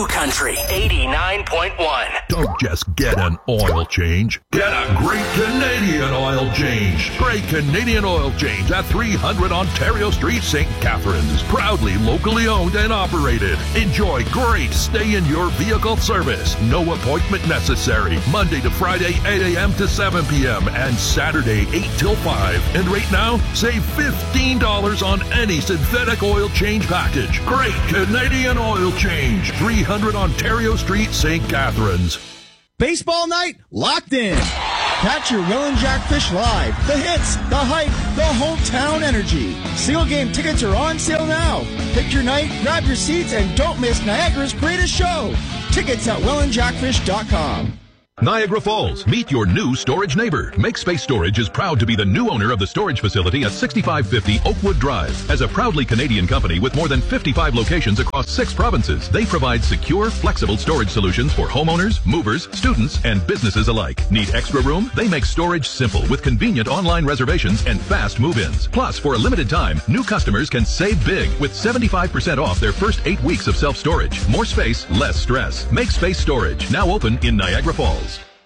New Country 89.1. Don't just get an oil change. Get a great Canadian oil change. Great Canadian oil change at 300 Ontario Street, St. Catharines. Proudly locally owned and operated. Enjoy great stay-in-your-vehicle service. No appointment necessary. Monday to Friday, 8 a.m. to 7 p.m. and Saturday, 8 till 5. And right now, save $15 on any synthetic oil change package. Great Canadian oil change. 300 Ontario Street, St. Catharines. Baseball night locked in. Catch your Will and Jack Fish live. The hits, the hype, the hometown energy. Single game tickets are on sale now. Pick your night, grab your seats, and don't miss Niagara's greatest show. Tickets at willandjackfish.com. Niagara Falls, meet your new storage neighbor. MakeSpace Storage is proud to be the new owner of the storage facility at 6550 Oakwood Drive. As a proudly Canadian company with more than 55 locations across 6 provinces, they provide secure, flexible storage solutions for homeowners, movers, students, and businesses alike. Need extra room? They make storage simple with convenient online reservations and fast move-ins. Plus, for a limited time, new customers can save big with 75% off their first 8 weeks of self-storage. More space, less stress. MakeSpace Storage, now open in Niagara Falls.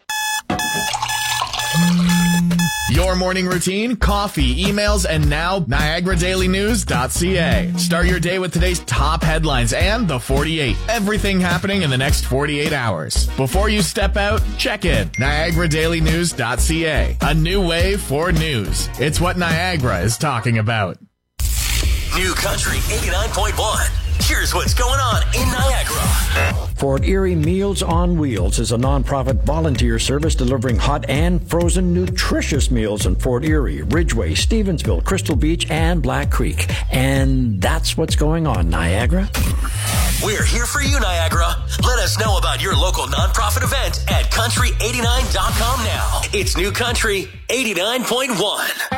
Your morning routine, coffee, emails, and now NiagaraDailyNews.ca. Start your day with today's top headlines and the 48. Everything happening in the next 48 hours. Before you step out, check in. NiagaraDailyNews.ca. A new way for news. It's what Niagara is talking about. New Country 89.1. Here's what's going on in Niagara. Fort Erie Meals on Wheels is a nonprofit volunteer service delivering hot and frozen nutritious meals in Fort Erie, Ridgeway, Stevensville, Crystal Beach, and Black Creek. And that's what's going on, Niagara. We're here for you, Niagara. Let us know about your local nonprofit event at country89.com now. It's New Country 89.1.